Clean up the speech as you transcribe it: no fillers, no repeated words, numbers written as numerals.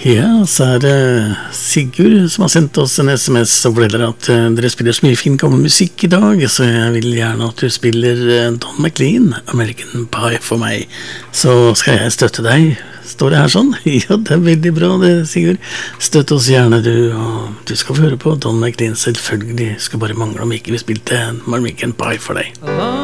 Ja, så det Sigurd som har sendt oss en SMS og forteller at dere spiller så mye fin gammel musikk I dag, så jeg vil gjerne at du spiller Don McLean, American Pie for meg. Så skal jeg støtte deg, står det her sånn. Ja, det veldig bra det, Sigurd. Støtt oss gjerne du, og du skal få høre på Don McLean selvfølgelig. Skal bare mangle om ikke vi spilte American Pie for deg.